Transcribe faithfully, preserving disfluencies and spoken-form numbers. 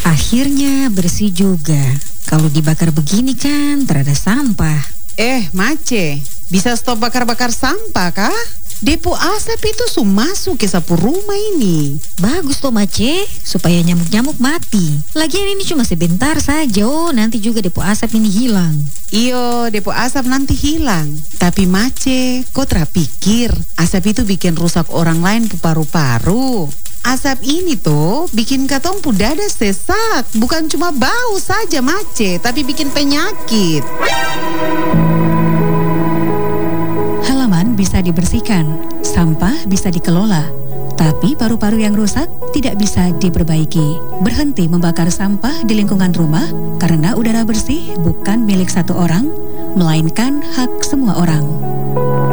Akhirnya bersih juga. Kalau dibakar begini kan terada sampah. Eh, Mace, bisa stop bakar-bakar sampah kah? Depo asap itu su masuk ke sapu rumah ini. Bagus toh Mace, supaya nyamuk-nyamuk mati. Lagian ini cuma sebentar saja, oh nanti juga depo asap ini hilang. Iyo, depo asap nanti hilang. Tapi Mace, kau terpikir asap itu bikin rusak orang lain pu paru-paru. Asap ini tuh bikin katong pu dada sesak. Bukan cuma bau saja Mace, tapi bikin penyakit. Halaman bisa dibersihkan, sampah bisa dikelola, tapi paru-paru yang rusak tidak bisa diperbaiki. Berhenti membakar sampah di lingkungan rumah karena udara bersih bukan milik satu orang, melainkan hak semua orang.